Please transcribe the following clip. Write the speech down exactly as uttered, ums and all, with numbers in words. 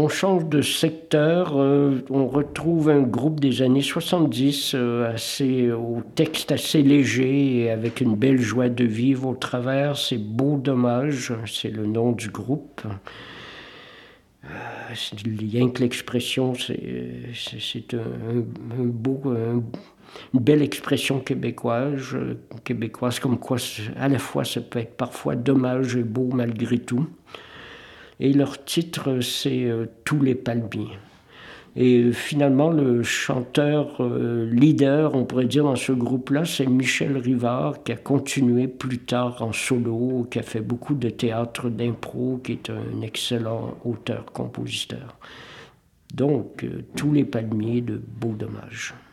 on change de secteur, euh, on retrouve un groupe des années soixante-dix, euh, assez, au texte assez léger et avec une belle joie de vivre au travers. C'est Beau Dommage, c'est le nom du groupe. Euh, rien que l'expression, c'est, c'est, c'est un, un beau, un, une belle expression québécoise, québécoise, comme quoi à la fois ça peut être parfois dommage et beau malgré tout. Et leur titre, c'est euh, Tous les palmiers. Et finalement, le chanteur euh, leader, on pourrait dire, dans ce groupe-là, c'est Michel Rivard, qui a continué plus tard en solo, qui a fait beaucoup de théâtre d'impro, qui est un excellent auteur-compositeur. Donc, euh, Tous les palmiers de Beau Dommage.